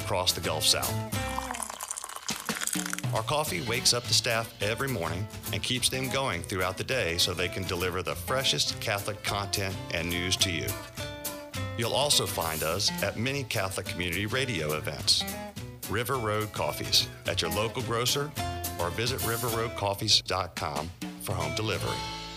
across the Gulf South. Our coffee wakes up the staff every morning and keeps them going throughout the day so they can deliver the freshest Catholic content and news to you. You'll also find us at many Catholic community radio events. River Road Coffees at your local grocer or visit riverroadcoffees.com for home delivery.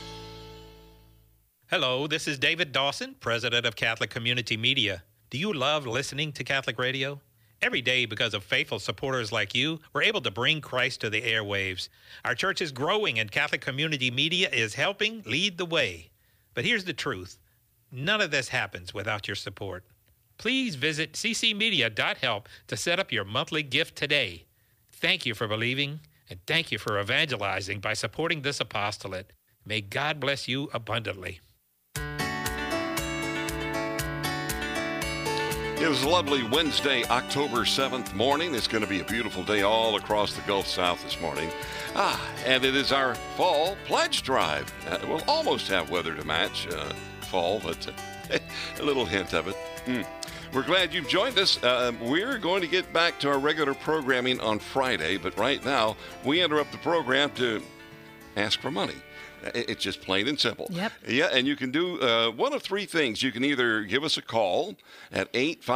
Hello, this is David Dawson, president of Catholic Community Media. Do you love listening to Catholic radio? Every day, because of faithful supporters like you, we're able to bring Christ to the airwaves. Our church is growing and Catholic Community Media is helping lead the way. But here's the truth. None of this happens without your support. Please visit ccmedia.help to set up your monthly gift today. Thank you for believing, and thank you for evangelizing by supporting this apostolate. May God bless you abundantly. It was a lovely Wednesday, October 7th morning. It's going to be a beautiful day all across the Gulf South this morning. And it is our fall pledge drive. We'll almost have weather to match fall, but a little hint of it. We're glad you've joined us. We're going to get back to our regular programming on Friday, but right now we interrupt the program to ask for money. It's just plain and simple. Yep. Yeah, and you can do one of three things. You can either give us a call at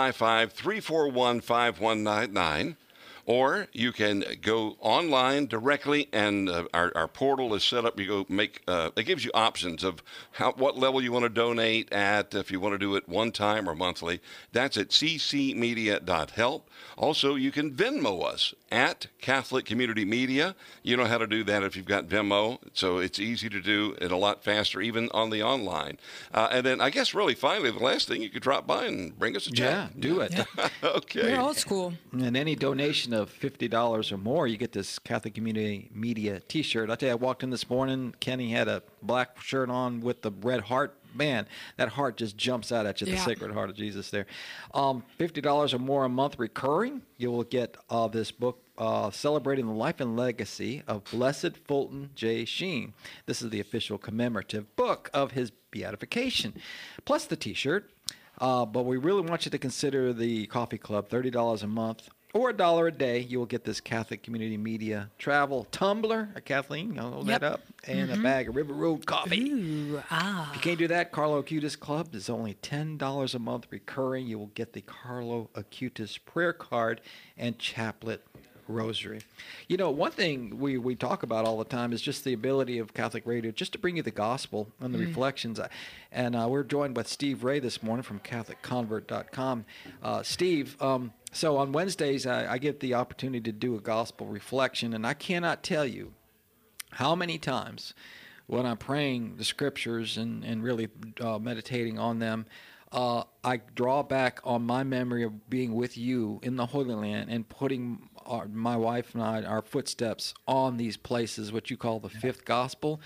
855-341-5199, or you can go online directly, and our portal is set up. You go make it gives you options of what level you want to donate at, if you want to do it one time or monthly. That's at ccmedia.help. Also, you can Venmo us at Catholic Community Media. You know how to do that if you've got Venmo, so it's easy to do and a lot faster, even on the online. And then I guess really finally, the last thing, you could drop by and bring us a check. Yeah, do it. Yeah. Okay. We're old school. And any donation of $50 or more, you get this Catholic Community Media T-shirt. I tell you, I walked in this morning, Kenny had a black shirt on with the red heart. Man, that heart just jumps out at you, the Sacred Heart of Jesus there. $50 or more a month recurring, you will get this book celebrating the life and legacy of Blessed Fulton J. Sheen. This is the official commemorative book of his beatification, plus the T-shirt. But we really want you to consider the Coffee Club, $30 a month. Or $1 a day, you will get this Catholic Community Media travel tumbler, Kathleen, I'll hold that up, and a bag of River Road coffee. Ooh, If you can't do that, Carlo Acutis Club is only $10 a month recurring. You will get the Carlo Acutis prayer card and chaplet rosary. You know, one thing we talk about all the time is just the ability of Catholic radio just to bring you the gospel and the reflections. And we're joined by Steve Ray this morning from CatholicConvert.com. Steve, so on Wednesdays, I get the opportunity to do a gospel reflection, and I cannot tell you how many times when I'm praying the scriptures and really meditating on them, I draw back on my memory of being with you in the Holy Land and putting my wife and I, our footsteps on these places, what you call the fifth gospel.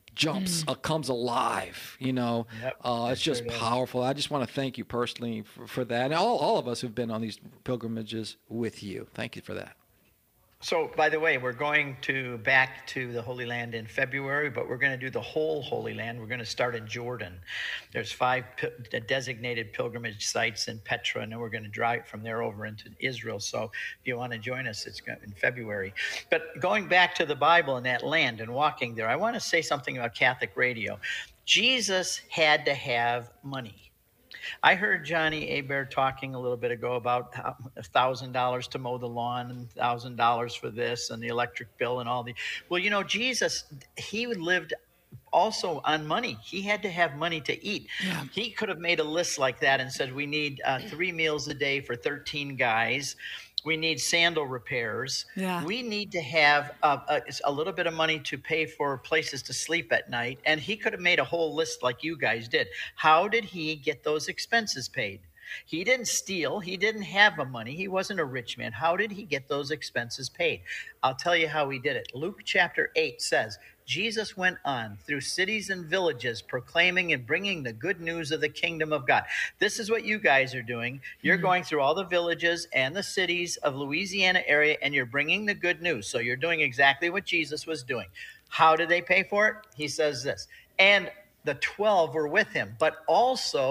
Comes alive, you know. It's just powerful. I just want to thank you personally for that, and all of us who've been on these pilgrimages with you. Thank you for that. So, by the way, we're going back to the Holy Land in February, but we're going to do the whole Holy Land. We're going to start in Jordan. There's 5 designated pilgrimage sites in Petra, and then we're going to drive from there over into Israel. So if you want to join us, it's in February. But going back to the Bible and that land and walking there, I want to say something about Catholic radio. Jesus had to have money. I heard Johnny Hebert talking a little bit ago about $1,000 to mow the lawn and $1,000 for this and the electric bill and all the. Well, you know, Jesus, he lived also on money. He had to have money to eat. Yeah. He could have made a list like that and said, we need 3 meals a day for 13 guys. We need sandal repairs. Yeah. We need to have a little bit of money to pay for places to sleep at night. And he could have made a whole list like you guys did. How did he get those expenses paid? He didn't steal. He didn't have the money. He wasn't a rich man. How did he get those expenses paid? I'll tell you how he did it. Luke chapter 8 says, Jesus went on through cities and villages, proclaiming and bringing the good news of the kingdom of God. This is what you guys are doing. You're going through all the villages and the cities of Louisiana area, and you're bringing the good news. So you're doing exactly what Jesus was doing. How did they pay for it? He says this, and the 12 were with him, but also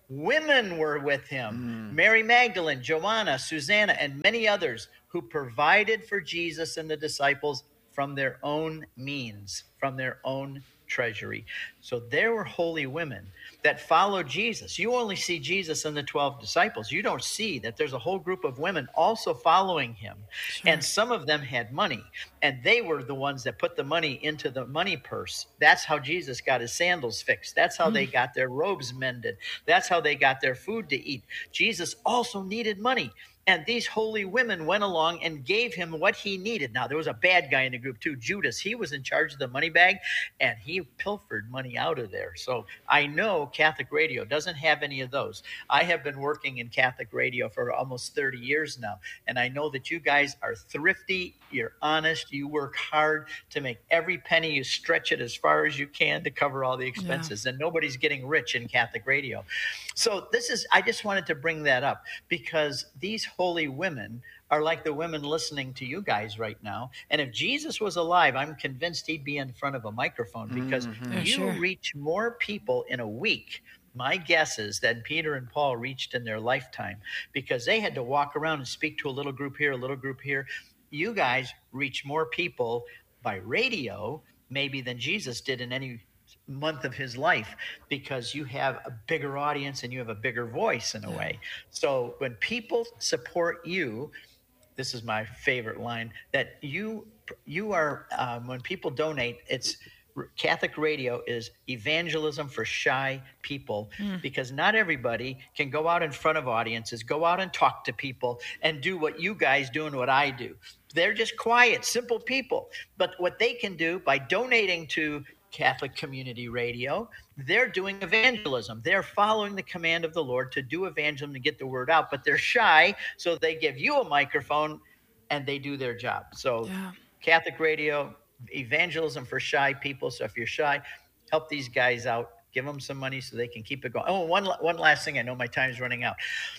women were with him. Mary Magdalene, Joanna, Susanna, and many others who provided for Jesus and the disciples from their own means, from their own treasury. So there were holy women that followed Jesus. You only see Jesus and the 12 disciples. You don't see that there's a whole group of women also following him. Sure. And some of them had money, and they were the ones that put the money into the money purse. That's how Jesus got his sandals fixed. That's how they got their robes mended. That's how they got their food to eat. Jesus also needed money. And these holy women went along and gave him what he needed. Now, there was a bad guy in the group too, Judas. He was in charge of the money bag, and he pilfered money out of there. So I know Catholic radio doesn't have any of those. I have been working in Catholic radio for almost 30 years now, and I know that you guys are thrifty, you're honest, you work hard to make every penny, you stretch it as far as you can to cover all the expenses, and nobody's getting rich in Catholic radio. So I just wanted to bring that up because these holy women are like the women listening to you guys right now. And if Jesus was alive, I'm convinced he'd be in front of a microphone because you reach more people in a week. My guess is that Peter and Paul reached in their lifetime because they had to walk around and speak to a little group here, a little group here. You guys reach more people by radio maybe than Jesus did in any month of his life because you have a bigger audience and you have a bigger voice in a way. So when people support you, this is my favorite line, that you are, when people donate, it's Catholic radio is evangelism for shy people because not everybody can go out in front of audiences, go out and talk to people and do what you guys do and what I do. They're just quiet, simple people. But what they can do by donating to Catholic Community Radio, they're doing evangelism. They're following the command of the Lord to do evangelism to get the word out, but they're shy, so they give you a microphone and they do their job. So Catholic Radio, evangelism for shy people. So if you're shy, help these guys out. Give them some money so they can keep it going. Oh, one last thing. I know my time's running out.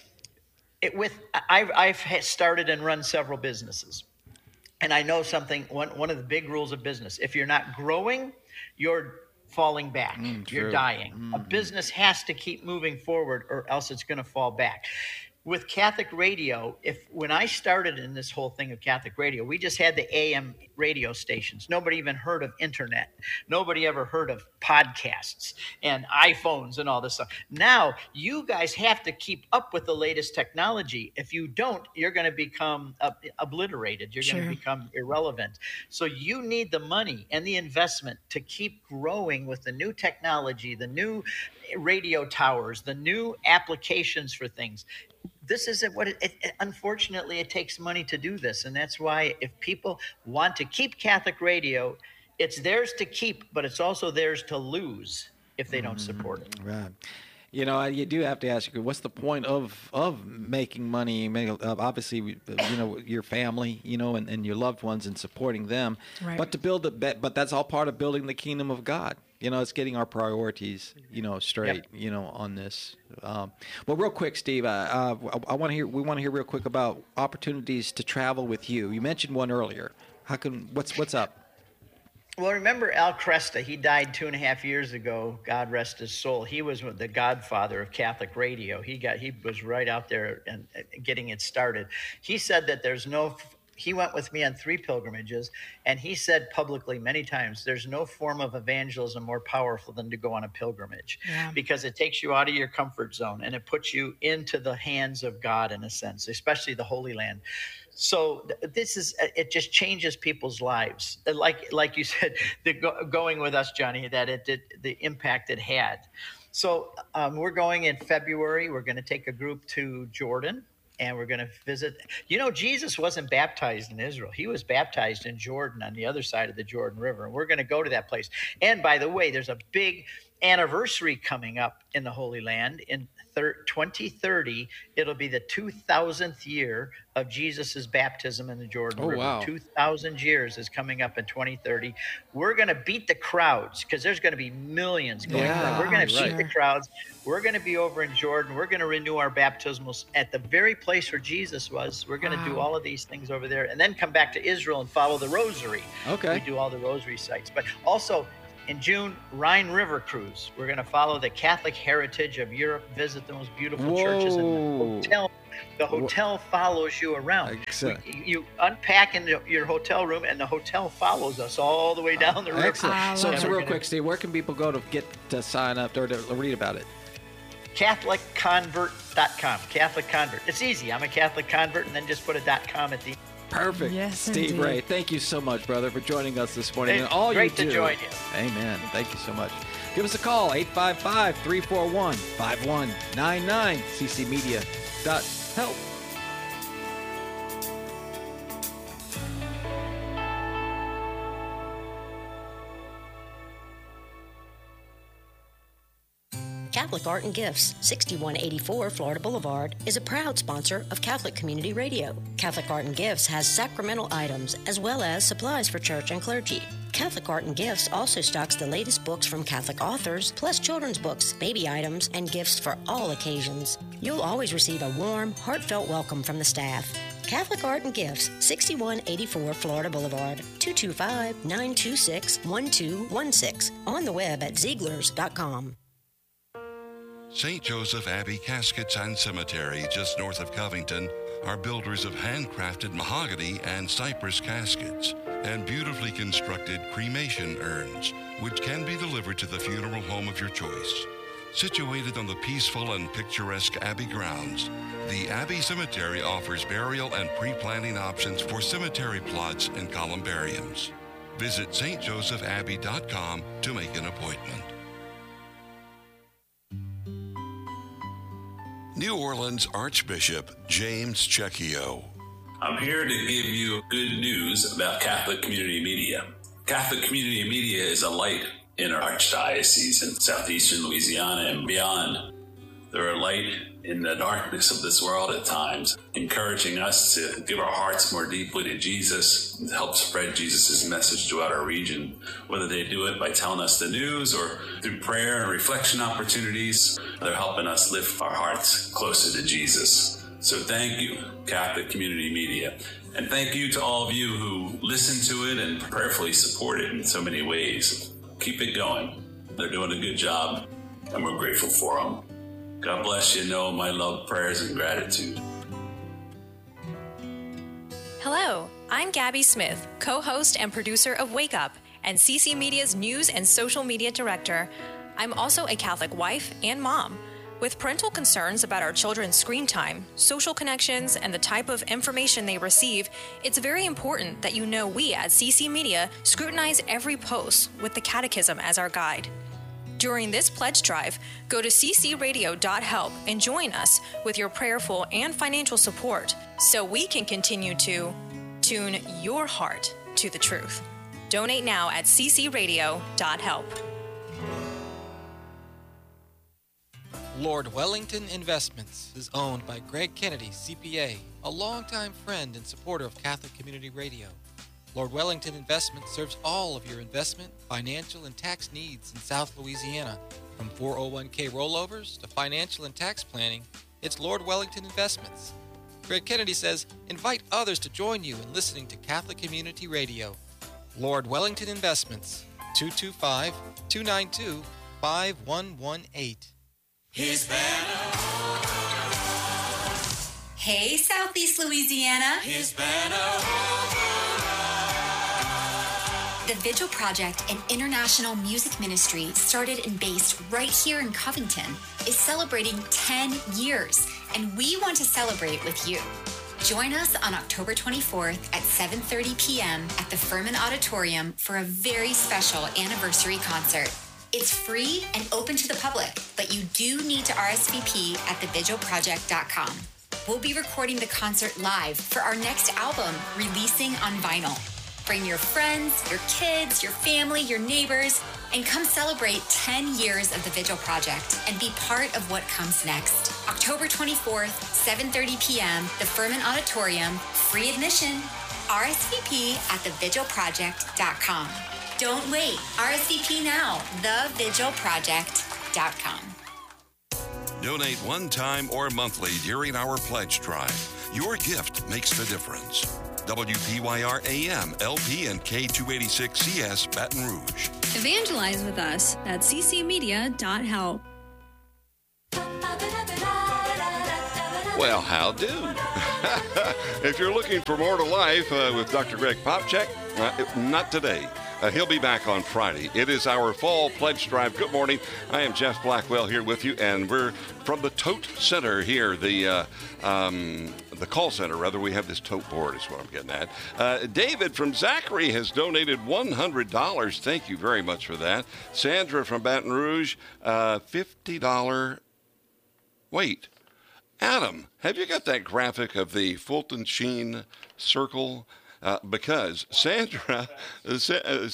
I've started and run several businesses. And I know something, one of the big rules of business, if you're not growing, you're falling back. You're dying. A business has to keep moving forward or else it's going to fall back. With Catholic radio, when I started in this whole thing of Catholic radio, we just had the AM radio stations. Nobody even heard of internet. Nobody ever heard of podcasts and iPhones and all this stuff. Now, you guys have to keep up with the latest technology. If you don't, you're going to become obliterated. You're going to become irrelevant. So you need the money and the investment to keep growing with the new technology, the new radio towers, the new applications for things. This isn't what unfortunately, it takes money to do this. And that's why if people want to keep Catholic radio, it's theirs to keep, but it's also theirs to lose if they don't support it. Right. You know, you do have to ask, what's the point of making money? Obviously, you know, your family, you know, and your loved ones and supporting them. Right. But to build but that's all part of building the kingdom of God. You know, it's getting our priorities, you know, straight, you know, on this. Well, real quick, Steve, we want to hear real quick about opportunities to travel with you. You mentioned one earlier. What's up? Well, remember Al Cresta? He died 2.5 years ago. God rest his soul. He was the godfather of Catholic radio. He was right out there and getting it started. He said that he went with me on 3 pilgrimages, and he said publicly many times, there's no form of evangelism more powerful than to go on a pilgrimage because it takes you out of your comfort zone and it puts you into the hands of God in a sense, especially the Holy Land. So it just changes people's lives. Like you said, going with us, Johnny, that the impact it had. So we're going in February. We're going to take a group to Jordan. And we're going to visit. You know, Jesus wasn't baptized in Israel. He was baptized in Jordan on the other side of the Jordan River. And we're going to go to that place. And by the way, there's a big anniversary coming up in the Holy Land. In 2030, it'll be the 2,000th year of Jesus's baptism in the Jordan River. Wow. 2,000 years is coming up in 2030. We're going to beat the crowds because there's going to be millions going on. We're going to beat the crowds. We're going to be over in Jordan. We're going to renew our baptismals at the very place where Jesus was. We're going to do all of these things over there and then come back to Israel and follow the rosary. Okay. We do all the rosary sites. But also, In June, Rhine River Cruise. We're going to follow the Catholic heritage of Europe, visit the most beautiful churches, and the hotel follows you around. You unpack in your hotel room, and the hotel follows us all the way down the river. Excellent. So real quick, Steve, where can people go to sign up or to read about it? CatholicConvert.com. Catholic Convert. It's easy. I'm a Catholic convert, and then just put a .com at the end. Perfect. Yes, Steve indeed. Ray, thank you so much, brother, for joining us this morning. It's and all great you do. to join you. Amen. Thank you so much. Give us a call, 855-341-5199, ccmedia.help. Catholic Art and Gifts, 6184 Florida Boulevard, is a proud sponsor of Catholic Community Radio. Catholic Art and Gifts has sacramental items as well as supplies for church and clergy. Catholic Art and Gifts also stocks the latest books from Catholic authors, plus children's books, baby items, and gifts for all occasions. You'll always receive a warm, heartfelt welcome from the staff. Catholic Art and Gifts, 6184 Florida Boulevard, 225-926-1216. On the web at Zieglers.com. St. Joseph Abbey Caskets and Cemetery, just north of Covington, are builders of handcrafted mahogany and cypress caskets and beautifully constructed cremation urns, which can be delivered to the funeral home of your choice. Situated on the peaceful and picturesque Abbey grounds, the Abbey Cemetery offers burial and pre-planning options for cemetery plots and columbariums. Visit stjosephabbey.com to make an appointment. New Orleans Archbishop James Checchio. I'm here to give you good news about Catholic Community Media. Catholic Community Media is a light in our archdiocese in southeastern Louisiana and beyond. They're a light in the darkness of this world at times, encouraging us to give our hearts more deeply to Jesus and to help spread Jesus' message throughout our region, whether they do it by telling us the news or through prayer and reflection opportunities. They're helping us lift our hearts closer to Jesus. So thank you, Catholic Community Media. And thank you to all of you who listen to it and prayerfully support it in so many ways. Keep it going. They're doing a good job, and we're grateful for them. God bless you. Know my love, prayers, and gratitude. Hello, I'm Gabby Smith, co-host and producer of Wake Up and CC Media's news and social media director. I'm also a Catholic wife and mom. With parental concerns about our children's screen time, social connections, and the type of information they receive, it's very important that you know we at CC Media scrutinize every post with the Catechism as our guide. During this pledge drive, go to ccradio.help and join us with your prayerful and financial support so we can continue to tune your heart to the truth. Donate now at ccradio.help. Lord Wellington Investments is owned by Greg Kennedy, CPA, a longtime friend and supporter of Catholic Community Radio. Lord Wellington Investments serves all of your investment, financial, and tax needs in South Louisiana. From 401k rollovers to financial and tax planning, it's Lord Wellington Investments. Greg Kennedy says, invite others to join you in listening to Catholic Community Radio. Lord Wellington Investments, 225-292-5118. His banner. Hey, Southeast Louisiana. His banner. The Vigil Project, an international music ministry started and based right here in Covington, is celebrating 10 years, and we want to celebrate with you. Join us on October 24th at 7:30 p.m. at the Furman Auditorium for a very special anniversary concert. It's free and open to the public, but you do need to RSVP at thevigilproject.com. We'll be recording the concert live for our next album, releasing on vinyl. Bring your friends, your kids, your family, your neighbors, and come celebrate 10 years of the Vigil Project and be part of what comes next. October 24th, 7:30 p.m., the Furman Auditorium, free admission. RSVP at thevigilproject.com. Don't wait. RSVP now. thevigilproject.com. Donate one time or monthly during our pledge drive. Your gift makes the difference. WPYR AM, LP, and K286CS Baton Rouge. Evangelize with us at ccmedia.help. Well, how do? If you're looking for more to life with Dr. Greg Popcak, not today. He'll be back on Friday. It is our fall pledge drive. Good morning. I am Jeff Blackwell here with you, and we're from the Tote Center here, the call center, rather. We have this tote board is what I'm getting at. David from Zachary has donated $100. Thank you very much for that. Sandra from Baton Rouge, $50. Wait. Adam, have you got that graphic of the Fulton Sheen circle? Because Sandra has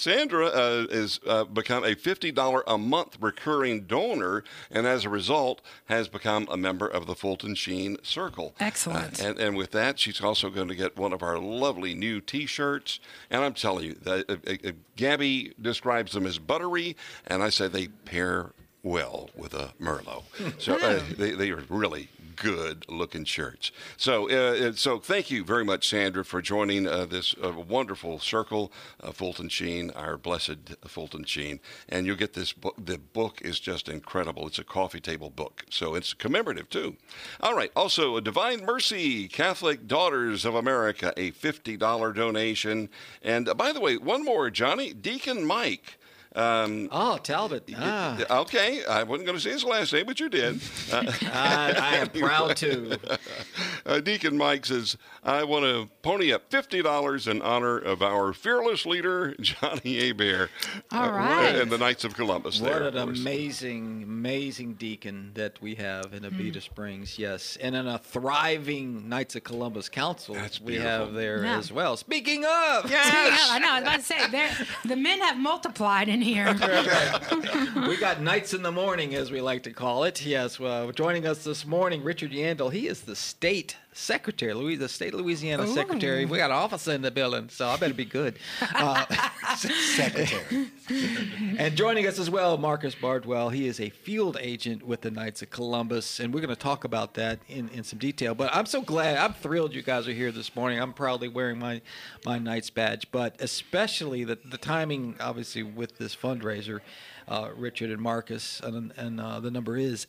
become a $50 a month recurring donor, and as a result has become a member of the Fulton Sheen Circle. Excellent. And with that, she's also going to get one of our lovely new T-shirts. And I'm telling you, Gabby describes them as buttery, and I say they pair well with a Merlot. So they are really good-looking shirts. So thank you very much, Sandra, for joining this wonderful circle, Fulton Sheen, our blessed Fulton Sheen. And you'll get this book. The book is just incredible. It's a coffee table book, so it's commemorative, too. All right. Also, Divine Mercy, Catholic Daughters of America, a $50 donation. And by the way, one more, Johnny, Deacon Mike. Talbot. Okay, I wasn't going to say his last name, but you did. I am proud to. Deacon Mike says, I want to pony up $50 in honor of our fearless leader, Johnny Hebert. All right. And the Knights of Columbus. What an amazing deacon that we have in Abita Springs, yes. And in a thriving Knights of Columbus Council we have there as well. Speaking of! Yes! I know, I was about to say, the men have multiplied in here. We got Knights in the Morning, as we like to call it. Yes, well, joining us this morning, Richard Yandel. He is the state secretary, the state of Louisiana secretary. We got an officer in the building, so I better be good. Secretary. And joining us as well, Marcus Bardwell. He is a field agent with the Knights of Columbus, and we're going to talk about that in some detail. But I'm so glad, I'm thrilled you guys are here this morning. I'm proudly wearing my Knights badge, but especially the timing, obviously, with this fundraiser. Richard and Marcus, and the number is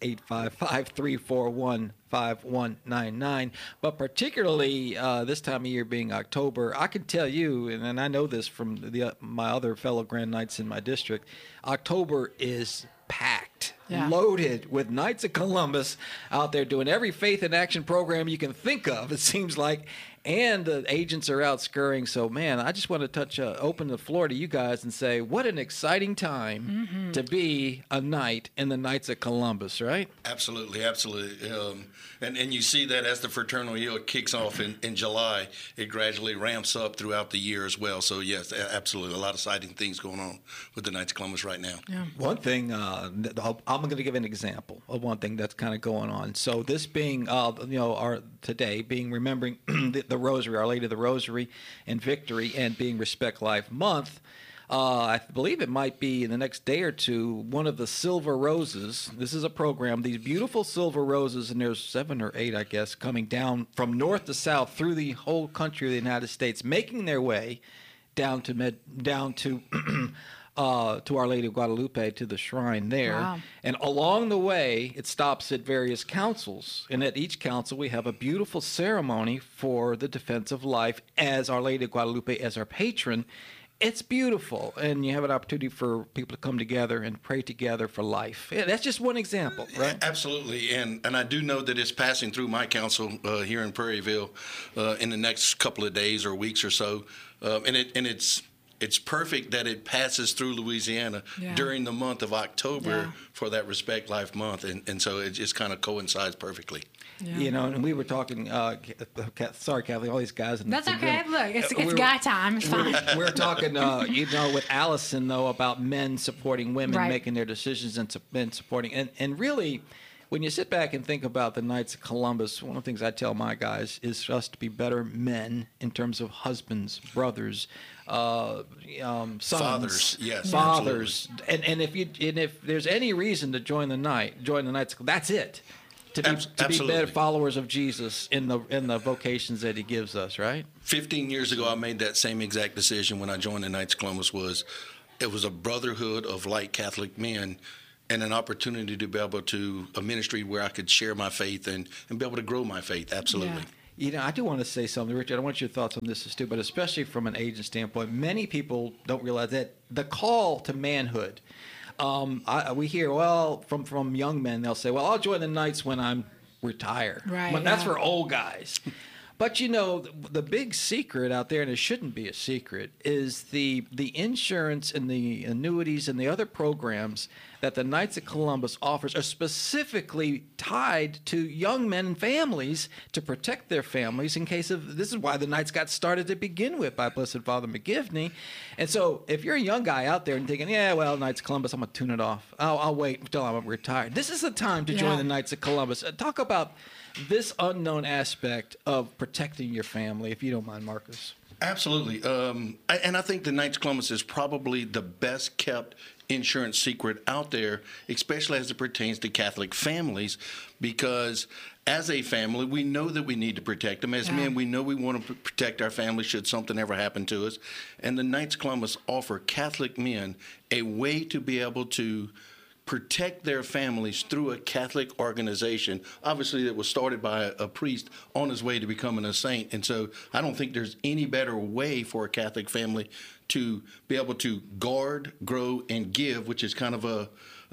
855-341-5199. But particularly this time of year being October, I can tell you, and I know this from my other fellow Grand Knights in my district, October is packed, loaded with Knights of Columbus out there doing every faith in action program you can think of, it seems like. And the agents are out scurrying. So, man, I just want to open the floor to you guys and say, what an exciting time to be a knight in the Knights of Columbus, right? Absolutely. And you see that as the fraternal year kicks off in July, it gradually ramps up throughout the year as well. So, yes, absolutely. A lot of exciting things going on with the Knights of Columbus right now. Yeah. One thing, I'm going to give an example of one thing that's kind of going on. So this being, today being remembering the Rosary, Our Lady of the Rosary and Victory, and being Respect Life Month, I believe it might be in the next day or two, one of the Silver Roses. This is a program, these beautiful silver roses, and there's 7 or 8, I guess, coming down from north to south through the whole country of the United States, making their way down to Our Lady of Guadalupe, to the shrine there. Wow. And along the way, it stops at various councils. And at each council, we have a beautiful ceremony for the defense of life as Our Lady of Guadalupe as our patron. It's beautiful, and you have an opportunity for people to come together and pray together for life. Yeah, that's just one example, right? Absolutely, and I do know that it's passing through my council here in Prairieville in the next couple of days or weeks or so, and it's perfect that it passes through Louisiana during the month of October for that Respect Life Month, and so it just kind of coincides perfully. Yeah. And we were talking, sorry, Kathleen, all these guys. That's okay. Look, it's guy time. It's fine. We're talking, with Allison, though, about men supporting women, making their decisions, and men supporting. And really, when you sit back and think about the Knights of Columbus, one of the things I tell my guys is for us to be better men in terms of husbands, brothers, sons, fathers, yes, fathers. And if there's any reason to join the Knights, that's it. to be better followers of Jesus in the vocations that he gives us, right? 15 years ago, I made that same exact decision when I joined the Knights of Columbus. It was a brotherhood of like Catholic men and an opportunity to be able to a ministry where I could share my faith and be able to grow my faith. Absolutely. Yeah. You know, I do want to say something, Richard. I want your thoughts on this too, but especially from an agent standpoint, many people don't realize that the call to manhood. We hear from young men, they'll say, "Well, I'll join the Knights when I'm retired." Right. But that's for old guys. But you know, the big secret out there, and it shouldn't be a secret, is the insurance and the annuities and the other programs that the Knights of Columbus offers are specifically tied to young men and families to protect their families in case of, this is why the Knights got started to begin with by Blessed Father McGivney. And so if you're a young guy out there and thinking, yeah, well, Knights of Columbus, I'm going to tune it off. I'll wait until I'm retired. This is the time to join the Knights of Columbus. Talk about this unknown aspect of protecting your family, if you don't mind, Marcus. Absolutely. And I think the Knights of Columbus is probably the best kept insurance secret out there, especially as it pertains to Catholic families, because as a family, we know that we need to protect them. As men, we know we want to protect our family should something ever happen to us. And the Knights of Columbus offer Catholic men a way to be able to protect their families through a Catholic organization, obviously that was started by a priest on his way to becoming a saint. And so I don't think there's any better way for a Catholic family to be able to guard, grow, and give, which is kind of a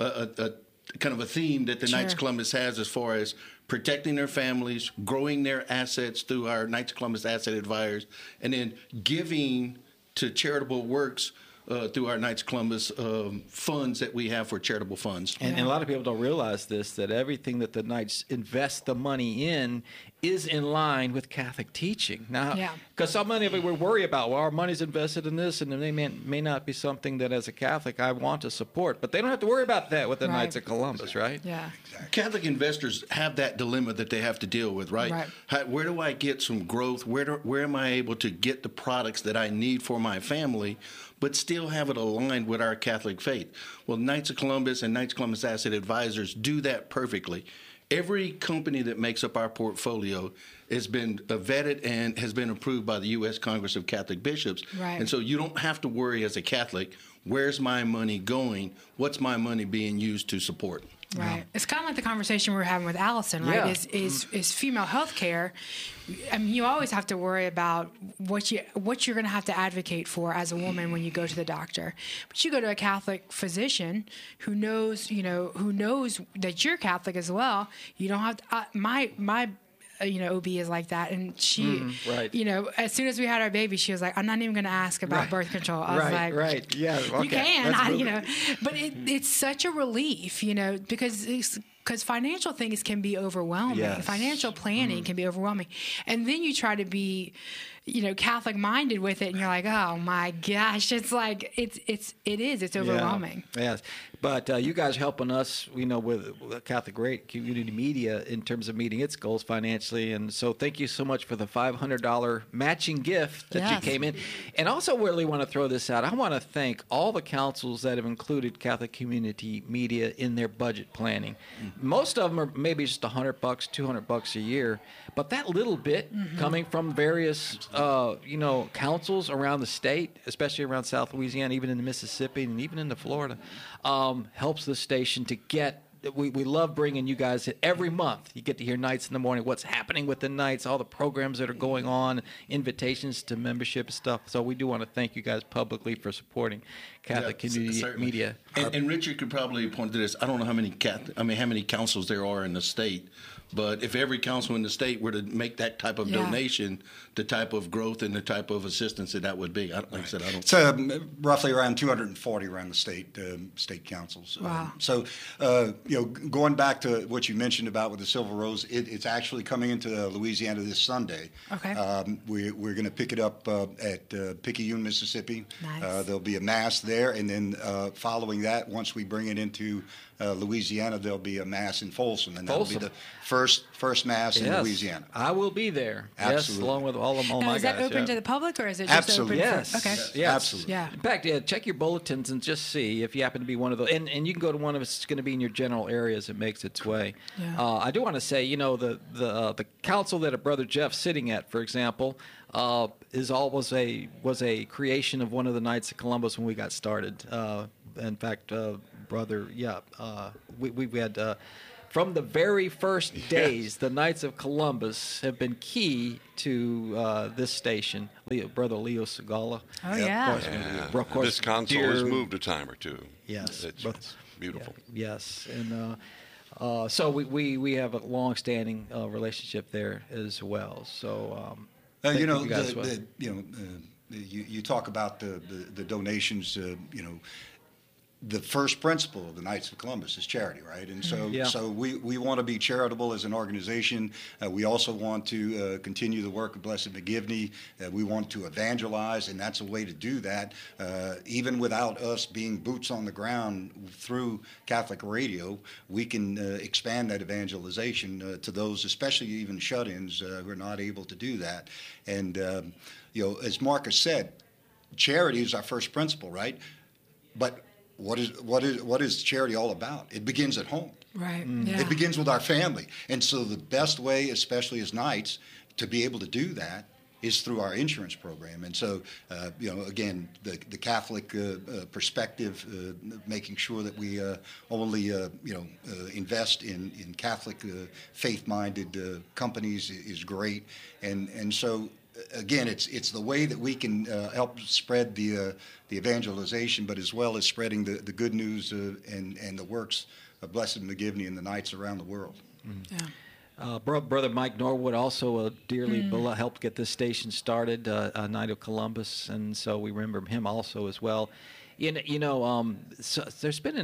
theme that the Knights of Columbus has as far as protecting their families, growing their assets through our Knights of Columbus Asset Advisors, and then giving to charitable works through our Knights of Columbus funds that we have for charitable funds. And a lot of people don't realize this, that everything that the Knights invest the money in is in line with Catholic teaching. Now, because so many of it we worry about, well, our money's invested in this, and they may not be something that as a Catholic I want to support. But they don't have to worry about that with the Knights of Columbus, right? Yeah. Catholic investors have that dilemma that they have to deal with, right? Where do I get some growth? Where am I able to get the products that I need for my family, but still have it aligned with our Catholic faith? Well, Knights of Columbus and Knights of Columbus Asset Advisors do that perfectly. Every company that makes up our portfolio has been vetted and has been approved by the U.S. Congress of Catholic Bishops. Right. And so you don't have to worry as a Catholic, where's my money going? What's my money being used to support? Right. It's kind of like the conversation we were having with Allison, right? Is female health care. I mean, you always have to worry about what you're going to have to advocate for as a woman when you go to the doctor. But you go to a Catholic physician who knows that you're Catholic as well. You don't have to, my OB is like that, and she, as soon as we had our baby, she was like, "I'm not even going to ask about birth control." I was like, okay. You can, but it's such a relief, because financial things can be overwhelming. Yes. Financial planning can be overwhelming, and then you try to be, Catholic minded with it, and you're like, oh my gosh, it's like it's overwhelming. Yes. But you guys are helping us, with Catholic Community Media in terms of meeting its goals financially. And so thank you so much for the $500 matching gift that you came in. And also really want to throw this out. I want to thank all the councils that have included Catholic Community Media in their budget planning. Most of them are maybe just $100, $200 a year. But that little bit coming from various, councils around the state, especially around South Louisiana, even in Mississippi and even into Florida, helps the station to get. We love bringing you guys in every month. You get to hear Nights in the Morning, what's happening with the Nights, all the programs that are going on, invitations to membership stuff. So we do want to thank you guys publicly for supporting Catholic Community Media. And Richard could probably point to this. I don't know how many councils there are in the state. But if every council in the state were to make that type of donation, the type of growth and the type of assistance that would be, like I said, I don't. So roughly around 240 around the state councils. Wow. Going back to what you mentioned about with the Silver Rose, it's actually coming into Louisiana this Sunday. Okay. We're going to pick it up at Picayune, Mississippi. Nice. There'll be a mass there, and then following that, once we bring it into Louisiana, there'll be a Mass in Folsom, and that'll be the first Mass in Louisiana. I will be there. Absolutely. Yes, along with all my guys. Is that open to the public, or is it just open yes. for... Okay. Yes. Absolutely. Yeah. In fact, check your bulletins and just see if you happen to be one of those. And you can go to one of us. It's going to be in your general area as it makes its way. Yeah. I do want to say, the council that Brother Jeff's sitting at, for example, was a creation of one of the Knights of Columbus when we got started. In fact, we had from the very first days, the Knights of Columbus have been key to this station. Brother Leo Segala. Oh, yeah. Of course, this console has moved a time or two. Yes. It's beautiful. Yeah, yes. And so we have a long-standing relationship there as well. So, you talk about the donations, the first principle of the Knights of Columbus is charity, right? And so we want to be charitable as an organization. We also want to continue the work of Blessed McGivney. We want to evangelize, and that's a way to do that. Even without us being boots on the ground through Catholic radio, we can expand that evangelization to those, especially even shut-ins who are not able to do that. And, as Marcus said, charity is our first principle, right? But what is charity all about? It begins at home. Right. Yeah. It begins with our family. And so the best way, especially as Knights, to be able to do that is through our insurance program. And so, again, the Catholic perspective, making sure that we only, invest in Catholic faith-minded companies is great. And so, again, it's the way that we can help spread the evangelization, but as well as spreading the good news and the works of Blessed McGivney and the Knights around the world. Yeah. Brother Mike Norwood also dearly helped get this station started, Knight of Columbus, and so we remember him also as well. So there's been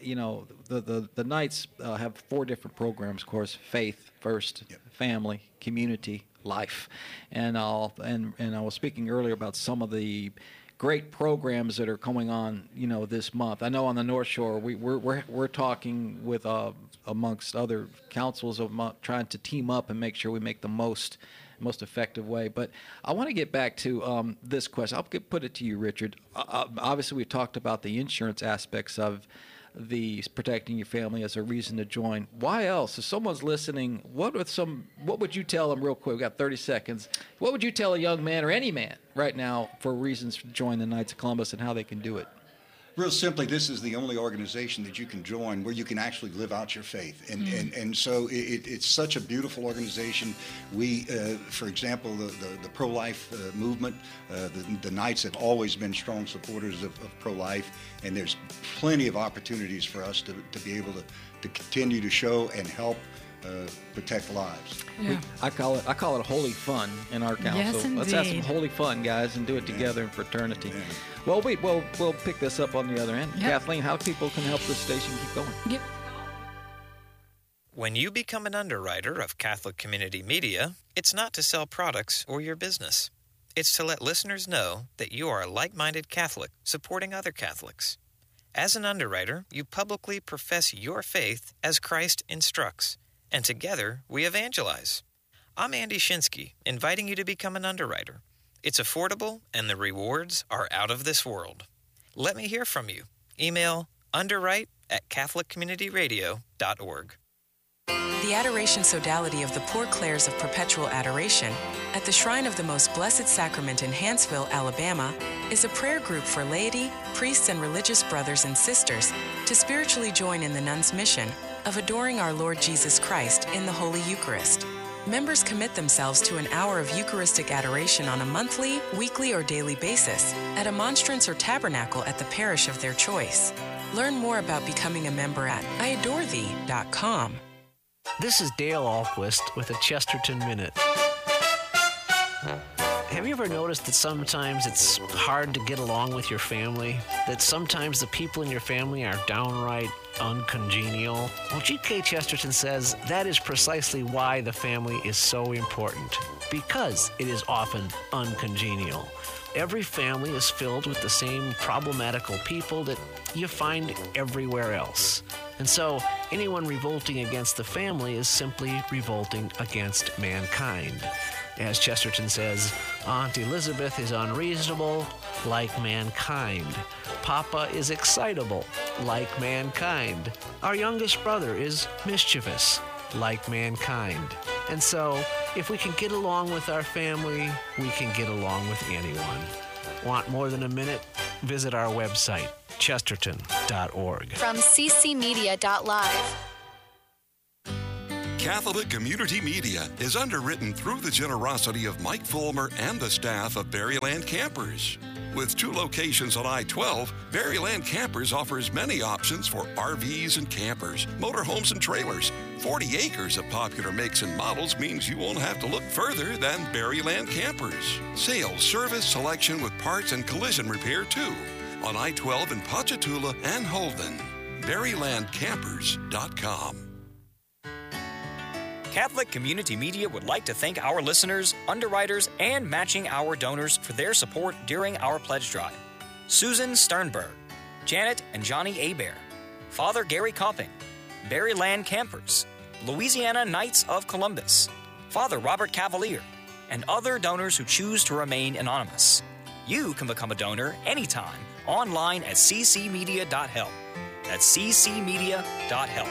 the Knights have 4 different programs, of course: faith first, family, community, life, and I was speaking earlier about some of the great programs that are going on, this month. I know on the North Shore we're talking with amongst other councils of trying to team up and make sure we make the most effective way. But I want to get back to this question. I'll put it to you, Richard. Obviously, we talked about the insurance aspects of the protecting your family as a reason to join. Why else? If someone's listening, what would you tell them real quick? We've got 30 seconds. What would you tell a young man or any man right now for reasons to join the Knights of Columbus and how they can do it? Real simply, this is the only organization that you can join where you can actually live out your faith. And so it's such a beautiful organization. We, for example, the pro-life movement, the Knights have always been strong supporters of pro-life, and there's plenty of opportunities for us to be able to continue to show and help protect lives. Yeah. I call it holy fun in our council. Yes, Let's have some indeed. holy fun, guys, and do it together in fraternity. Yeah. Well, we'll pick this up on the other end. Yep. Kathleen, how people can help this station keep going? Yep. When you become an underwriter of Catholic Community Media, it's not to sell products or your business. It's to let listeners know that you are a like-minded Catholic supporting other Catholics. As an underwriter, you publicly profess your faith as Christ instructs, and together we evangelize. I'm Andy Shinsky, inviting you to become an underwriter. It's affordable, and the rewards are out of this world. Let me hear from you. Email underwrite@catholiccommunityradio.org. The Adoration Sodality of the Poor Clares of Perpetual Adoration at the Shrine of the Most Blessed Sacrament in Hanceville, Alabama, is a prayer group for laity, priests, and religious brothers and sisters to spiritually join in the nuns' mission of adoring our Lord Jesus Christ in the Holy Eucharist. Members commit themselves to an hour of Eucharistic adoration on a monthly, weekly, or daily basis at a monstrance or tabernacle at the parish of their choice. Learn more about becoming a member at iadorethee.com. This is Dale Ahlquist with a Chesterton Minute. Have you ever noticed that sometimes it's hard to get along with your family? That sometimes the people in your family are downright uncongenial? Well, G.K. Chesterton says that is precisely why the family is so important, because it is often uncongenial. Every family is filled with the same problematical people that you find everywhere else. And so anyone revolting against the family is simply revolting against mankind. As Chesterton says, Aunt Elizabeth is unreasonable, like mankind. Papa is excitable, like mankind. Our youngest brother is mischievous, like mankind. And so, if we can get along with our family, we can get along with anyone. Want more than a minute? Visit our website, chesterton.org. From ccmedia.live. Catholic Community Media is underwritten through the generosity of Mike Fulmer and the staff of Berryland Campers. With 2 locations on I-12, Berryland Campers offers many options for RVs and campers, motorhomes and trailers. 40 acres of popular makes and models means you won't have to look further than Berryland Campers. Sales, service, selection with parts and collision repair too. On I-12 in Ponchatoula and Holden. BerrylandCampers.com. Catholic Community Media would like to thank our listeners, underwriters, and matching hour donors for their support during our pledge drive. Susan Sternberg, Janet and Johnny Abear, Father Gary Copping, Berryland Campers, Louisiana Knights of Columbus, Father Robert Cavalier, and other donors who choose to remain anonymous. You can become a donor anytime online at ccmedia.help. That's ccmedia.help.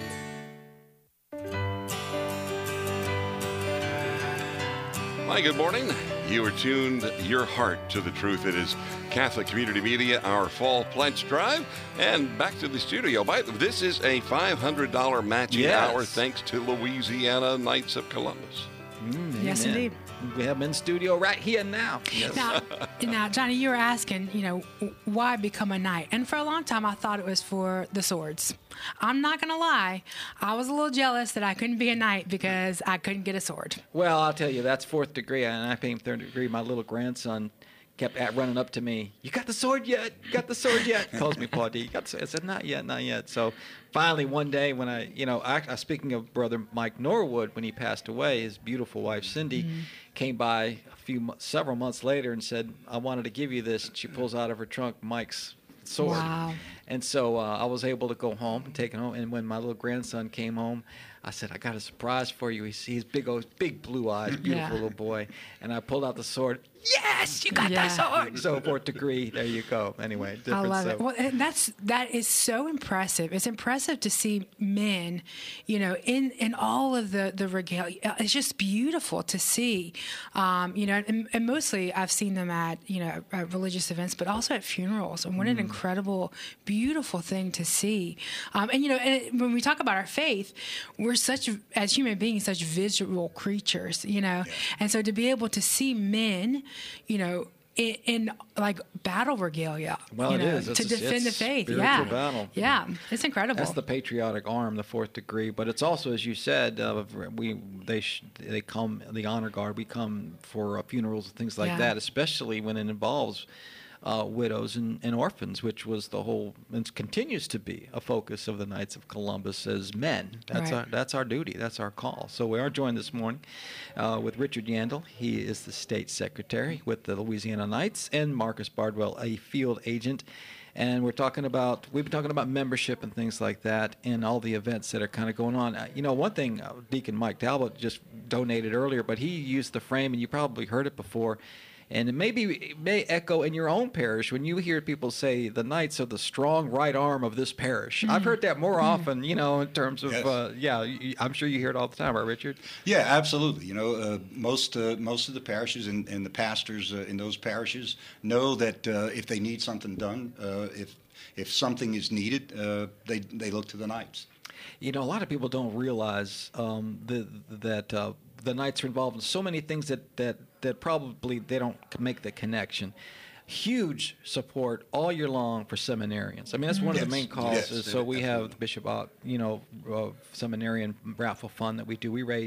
Hi, good morning. You are tuned your heart to the truth. It is Catholic Community Media, our fall pledge drive. And back to the studio. This is a $500 matching hour thanks to Louisiana Knights of Columbus. Yes, indeed. We have them in studio right here now. Yes. Now, Johnny, you were asking, why become a knight? And for a long time, I thought it was for the swords. I'm not going to lie. I was a little jealous that I couldn't be a knight because I couldn't get a sword. Well, I'll tell you, that's 4th degree, and I became 3rd degree. My little grandson kept running up to me. You got the sword yet? You got the sword yet? Calls me Pa D. You got the sword? I said, not yet, not yet. So finally, one day when I speaking of Brother Mike Norwood, when he passed away, his beautiful wife Cindy came by several months later and said, I wanted to give you this. And she pulls out of her trunk Mike's sword. Wow. And so I was able to go home and take it home. And when my little grandson came home, I said, I got a surprise for you. He's big blue eyes, beautiful little boy. And I pulled out the sword. Yes, you got that sword. So 4th degree, there you go. Anyway, I love it. Well, and that is so impressive. It's impressive to see men, in all of the regalia. It's just beautiful to see, and mostly I've seen them at religious events, but also at funerals. And what an incredible, beautiful thing to see. And when we talk about our faith, we're as human beings, such visual creatures, and so to be able to see men, in like battle regalia, it is. To defend the faith. Spiritual battle. Yeah, it's incredible. That's the patriotic arm, the 4th degree. But it's also, as you said, they come, the honor guard. We come for funerals and things like that, especially when it involves widows and orphans, which was the whole, and continues to be a focus of the Knights of Columbus as men. That's our duty. That's our call. So we are joined this morning with Richard Yandel. He is the state secretary with the Louisiana Knights, and Marcus Bardwell, a field agent. And we've been talking about membership and things like that, and all the events that are kind of going on. One thing Deacon Mike Talbot just donated earlier, but he used the frame, and you probably heard it before. And it may echo in your own parish when you hear people say the Knights are the strong right arm of this parish. I've heard that more often, in terms of, I'm sure you hear it all the time, right, Richard? Yeah, absolutely. Most of the parishes and the pastors in those parishes know that if they need something done, if something is needed, they look to the Knights. A lot of people don't realize that the Knights are involved in so many things that probably they don't make the connection. Huge support all year long for seminarians. I mean, that's one of the main causes. So we have the Bishop, seminarian raffle fund that we do. We raise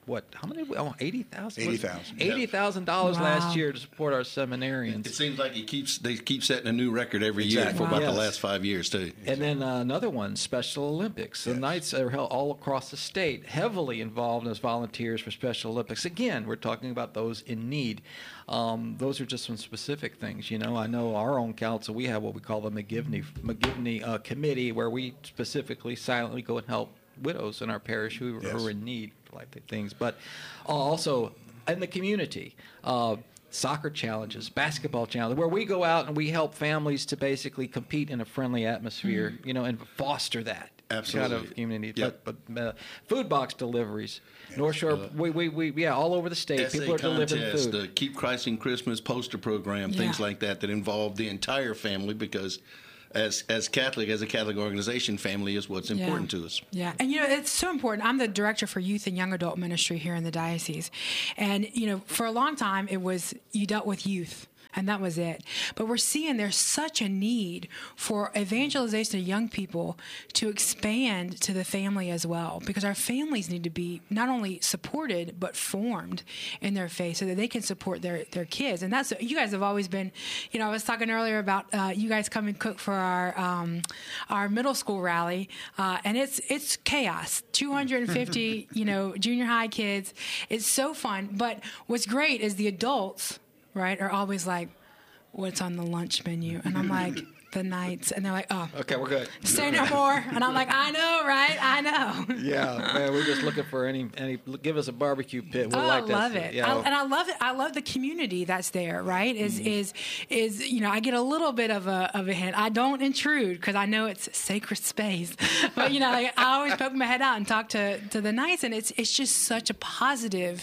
how many? Oh, $80,000. $80,000. $80,000 last year to support our seminarians. It seems like they keep setting a new record every year for about the last 5 years too. And then another one, Special Olympics. The Knights are held all across the state, heavily involved as volunteers for Special Olympics. Again, we're talking about those in need. Those are just some specific things. I know our own council, we have what we call the McGivney Committee, where we specifically silently go and help widows in our parish who are in need, like things. But also in the community, soccer challenges, basketball challenges, where we go out and we help families to basically compete in a friendly atmosphere, and foster that. Absolutely. Kind of community. Yep. But food box deliveries. North Shore, we all over the state. People are delivering food. The Keep Christ in Christmas poster program, things like that involve the entire family, because as a Catholic organization, family is what's important to us. Yeah, and it's so important. I'm the director for youth and young adult ministry here in the diocese, and for a long time it was you dealt with youth. And that was it. But we're seeing there's such a need for evangelization of young people to expand to the family as well, because our families need to be not only supported but formed in their faith so that they can support their kids. And that's, you guys have always been, I was talking earlier about you guys come and cook for our middle school rally, and it's chaos. 250 junior high kids. It's so fun. But what's great is the adults, right, are always like, what's on the lunch menu? And I'm like, the Knights. And they're like, oh. Okay, we're good. Say no more. And I'm like, I know, right? I know. Yeah, man, we're just looking for any give us a barbecue pit. We'll like that. I love it. And I love it. I love the community that's there, right? Is I get a little bit of a hint. I don't intrude because I know it's sacred space. But, I always poke my head out and talk to the Knights, and it's just such a positive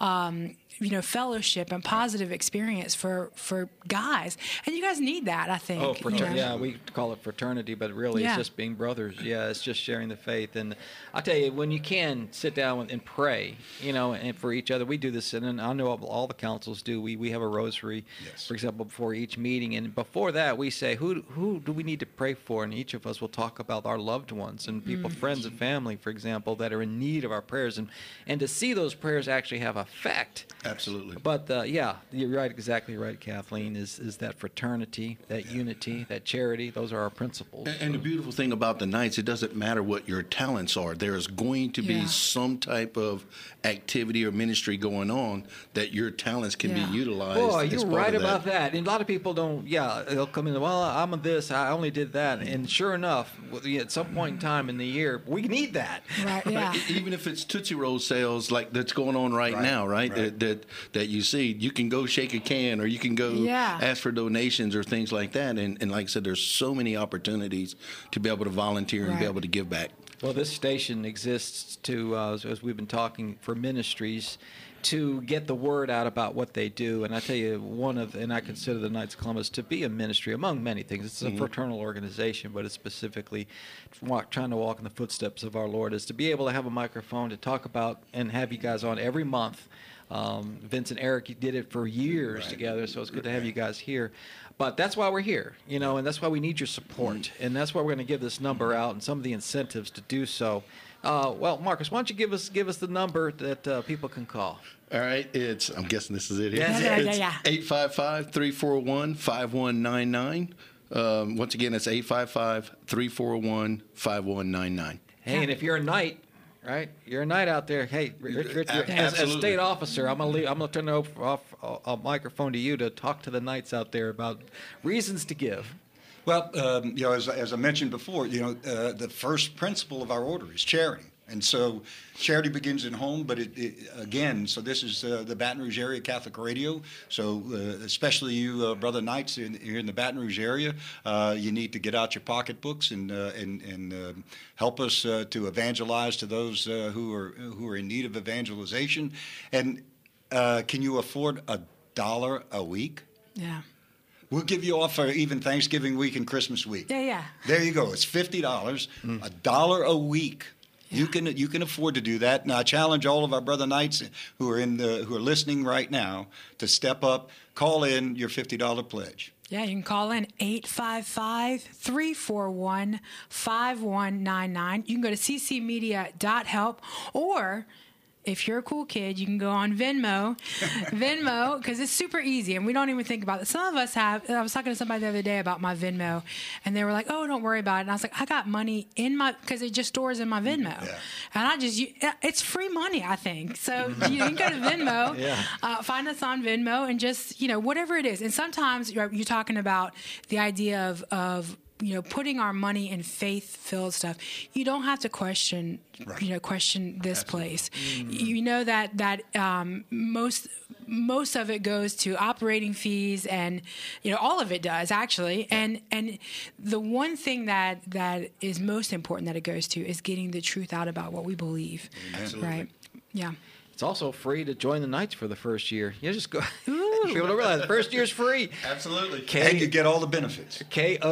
fellowship and positive experience for guys. And you guys need that, I think. Oh, fraternity. Yeah, we call it fraternity, but really it's just being brothers. Yeah, it's just sharing the faith. And I tell you, when you can sit down and pray, and for each other, we do this, and I know all the councils do. We have a rosary, for example, before each meeting. And before that, we say, who do we need to pray for? And each of us will talk about our loved ones and people, friends and family, for example, that are in need of our prayers. And to see those prayers actually have effect. Absolutely. But you're right, exactly right, Kathleen, is that fraternity, that unity, that charity. Those are our principles. And the beautiful thing about the Knights, it doesn't matter what your talents are. There is going to be some type of activity or ministry going on that your talents can be utilized. Boy, you're right about that. And a lot of people don't, they'll come in, well, I'm on this, I only did that. And sure enough, at some point in time in the year, we need that. Right, yeah. Even if it's Tootsie Roll sales like that's going on right now, right? That you see, you can go shake a can, or you can go ask for donations or things like that. And like I said, there's so many opportunities to be able to volunteer and be able to give back. Well, this station exists to, as we've been talking, for ministries to get the word out about what they do. And I tell you, and I consider the Knights of Columbus to be a ministry among many things. It's a fraternal organization, but it's specifically trying to walk in the footsteps of our Lord, is to be able to have a microphone to talk about and have you guys on every month. Vince and Eric did it for years together, so it's good to have you guys here. But that's why we're here, and that's why we need your support. And that's why we're going to give this number out and some of the incentives to do so. Well, Marcus, why don't you give us the number that people can call? All right, I'm guessing this is it. It's 855-341-5199. Once again, it's 855-341-5199. Hey, and if you're a Knight, right? You're a Knight out there. Hey, Richard, as state officer, I'm gonna turn off a microphone to you to talk to the Knights out there about reasons to give. Well, as I mentioned before, the first principle of our order is charity. And so charity begins at home, but so this is the Baton Rouge Area Catholic Radio. So especially you, Brother Knights, here in the Baton Rouge area, you need to get out your pocketbooks and help us to evangelize to those who are in need of evangelization. And can you afford $1 a week? Yeah. We'll give you off for even Thanksgiving week and Christmas week. Yeah. There you go. It's $50, $1 a week. Yeah. You can afford to do that. And I challenge all of our Brother Knights who are listening right now to step up, call in your $50 pledge. Yeah, you can call in 855-341-5199. You can go to ccmedia.help, or if you're a cool kid, you can go on Venmo, because it's super easy, and we don't even think about it. Some of us have. I was talking to somebody the other day about my Venmo, and they were like, "Oh, don't worry about it." And I was like, "I got money in my, because it just stores in my Venmo, and it's free money, I think. So you can go to Venmo, find us on Venmo, and just whatever it is. And sometimes you're talking about the idea of putting our money in faith-filled stuff. You don't have to question, question this place. You know that most of it goes to operating fees, and all of it does actually. And the one thing that is most important that it goes to is getting the truth out about what we believe. Absolutely. Right? Yeah. It's also free to join the Nights for the first year. You just go. People don't realize the first year's free. Absolutely. And you get all the benefits.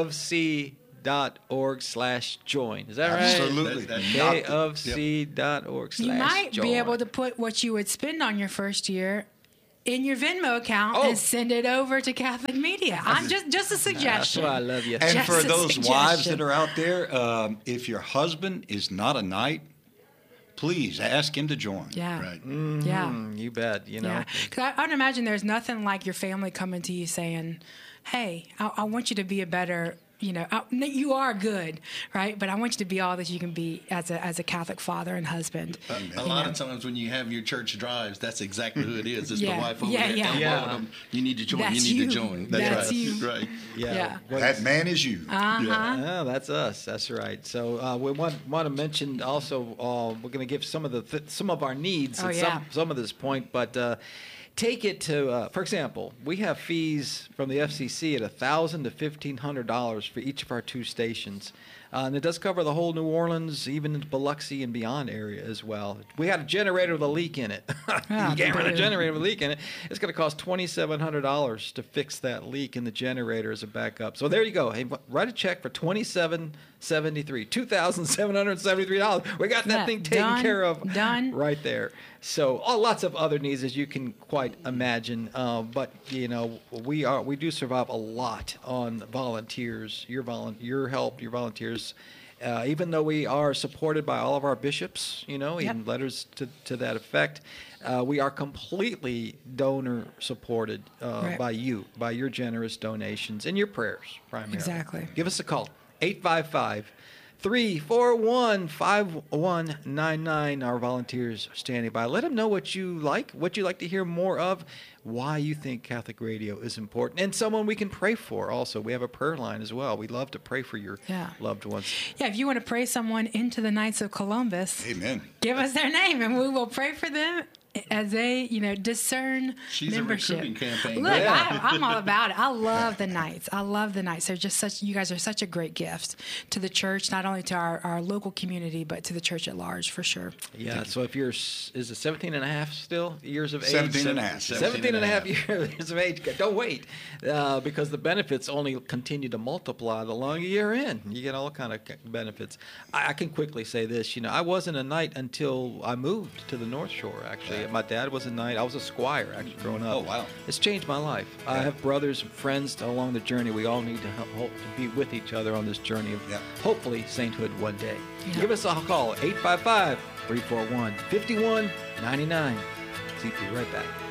KofC.org/join. Is that right? Absolutely. KofC.org/join. You might be able to put what you would spend on your first year in your Venmo account and send it over to Catholic Media. I'm just a suggestion. That's why I love you. And Just for a those wives suggestion. that are out there, if your husband is not a Knight, please ask him to join. Yeah. Right. Yeah. You bet. Yeah. Because I would imagine there's nothing like your family coming to you saying, "Hey, I want you to be a better." You are good, right? But I want you to be all that you can be as a Catholic father and husband. A lot of times when you have your church drives, that's exactly who it is. It's the wife over there. Them, you need to join. That's you need you. to join. That's right. you. Right. Yeah. That man is you. Yeah, that's us. That's right. So we want to mention also. We're going to give some of our needs at some of this point, but. Take it to, for example, we have fees from the FCC at $1,000 to $1,500 for each of our 2 stations. And it does cover the whole New Orleans, even into Biloxi and beyond area as well. We had a generator with a leak in it. You can't run a generator with a leak in it. It's going to cost $2,700 to fix that leak in the generator as a backup. So there you go. Hey, write a check for $2,773. We got that thing taken care of right there. So lots of other needs, as you can quite imagine. But we do survive a lot on volunteers. Your help, your volunteers. Even though we are supported by all of our bishops, even letters to that effect, we are completely donor supported by you, by your generous donations and your prayers primarily. Exactly. Give us a call, 855-341-5199. Our volunteers are standing by. Let them know what you'd like to hear more of, why you think Catholic radio is important, and someone we can pray for also. We have a prayer line as well. We love to pray for your loved ones. Yeah, if you want to pray someone into the Knights of Columbus, amen. Give us their name, and we will pray for them as they, discern She's membership. a recruiting campaign. Look, I'm all about it. I love the Knights. They're just you guys are such a great gift to the church, not only to our local community, but to the church at large, for sure. Yeah, so if you're, is it 17 and a half still years of age? 17 and a half. 17 and a half years of age. Don't wait, because the benefits only continue to multiply the longer you're in. You get all kind of benefits. I can quickly say this, I wasn't a Knight until I moved to the North Shore, actually. My dad was a Knight. I was a squire, actually, growing up. Oh, wow. It's changed my life. Yeah. I have brothers and friends along the journey. We all need to help to be with each other on this journey of hopefully sainthood one day. Yeah. Give us a call, 855-341-5199. See you right back.